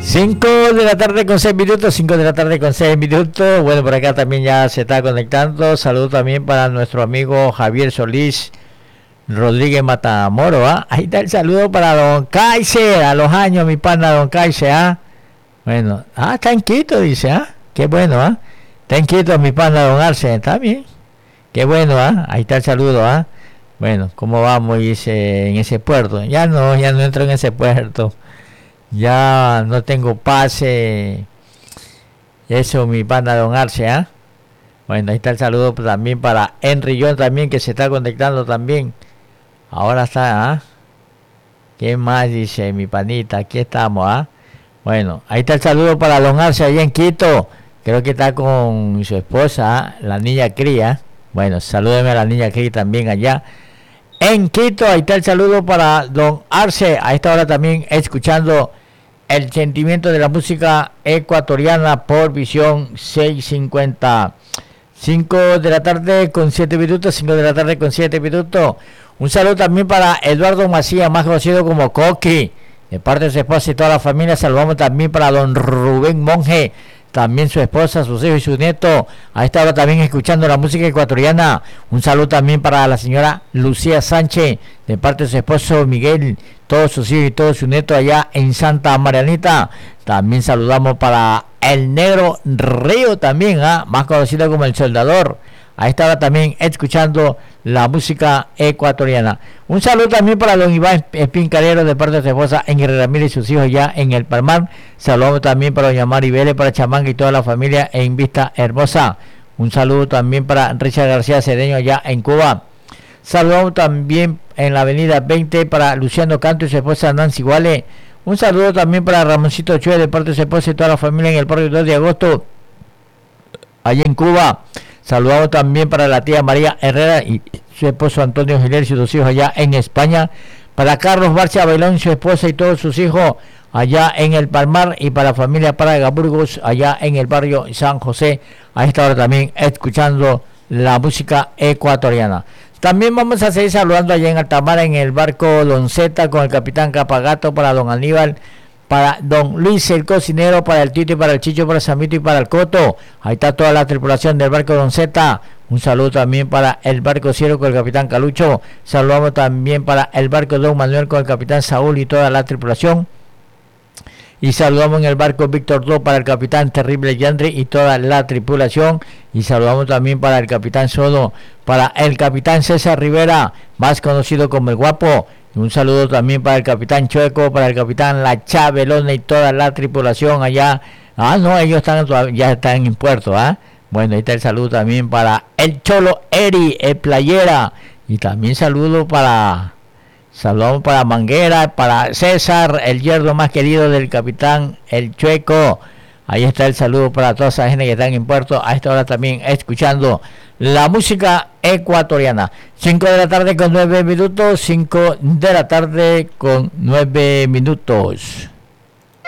5 de la tarde con 6 minutos, 5 de la tarde con 6 minutos. Bueno, por acá también ya se está conectando. Saludo también para nuestro amigo Javier Solís Rodríguez Matamoro, ¿ah? Ahí está el saludo para don Kaiser, a los años, mi pana don Kaiser, ¿ah? Bueno, está en Quito, dice, ¿ah? Qué bueno, ¿ah? Está en Quito mi pana don Arce, está bien. Qué bueno, ¿ah? Ahí está el saludo, ¿ah? Bueno, ¿cómo vamos? Dice, en ese puerto. Ya no entro en ese puerto. Ya no tengo pase. Eso, mi pana don Arce, ¿ah? Bueno, ahí está el saludo también para Henry John también, que se está conectando también. Ahora está, ¿ah? ¿Qué más dice mi panita? Aquí estamos, ¿ah? Bueno, ahí está el saludo para don Arce allá en Quito. Creo que está con su esposa, ¿ah? La niña Cría. Bueno, salúdeme a la niña Cría también allá en Quito. Ahí está el saludo para don Arce. A esta hora también escuchando el sentimiento de la música ecuatoriana por Visión 650. 5 de la tarde con 7 minutos, 5 de la tarde con 7 minutos. Un saludo también para Eduardo Macías, más conocido como Coqui, de parte de su esposa y toda la familia. Saludamos también para don Rubén Monge, también su esposa, sus hijos y su nieto. A esta hora también escuchando la música ecuatoriana. Un saludo también para la señora Lucía Sánchez, de parte de su esposo Miguel, todos sus hijos y todos sus nietos allá en Santa Marianita. También saludamos para el Negro Río también, más conocido como el Soldador. A esta hora también escuchando la música ecuatoriana. Un saludo también para don Iván Espincalero, de parte de su esposa Ingrid Ramírez y sus hijos ya en el Palmar. Saludamos también para doña Mari Vélez, para Chamanga y toda la familia en Vista Hermosa. Un saludo también para Richard García Cedeño allá en Cuba. Saludamos también en la avenida 20 para Luciano Canto y su esposa Nancy Guale. Un saludo también para Ramoncito Chue, de parte de su esposa y toda la familia en el barrio 2 de agosto allá en Cuba. Saludamos también para la tía María Herrera y su esposo Antonio Giler y sus dos hijos allá en España. Para Carlos Barcia Bailón, su esposa y todos sus hijos allá en el Palmar. Y para la familia Praga Burgos allá en el barrio San José. A esta hora también escuchando la música ecuatoriana. También vamos a seguir saludando allá en Altamar en el barco Don Zeta con el capitán Capagato, para don Aníbal, para don Luis el cocinero, para el Tito y para el Chicho, para Samito y para el Coto. Ahí está toda la tripulación del barco Don Zeta. Un saludo también para el barco Cielo con el capitán Calucho. Saludamos también para el barco Don Manuel con el capitán Saúl y toda la tripulación. Y saludamos en el barco Víctor II para el capitán Terrible Yandri y toda la tripulación. Y saludamos también para el capitán Sodo, para el capitán César Rivera, más conocido como el Guapo. Y un saludo también para el capitán Chueco, para el capitán La Chabelona y toda la tripulación allá. No, ellos ya están en puerto, Bueno, ahí está el saludo también para el Cholo Eri, el Playera. Y también saludamos para Manguera, para César, el yerno más querido del capitán El Chueco. Ahí está el saludo para toda esa gente que están en puerto. A esta hora también escuchando la música ecuatoriana. 5 de la tarde con 9 minutos. 5 de la tarde con 9 minutos.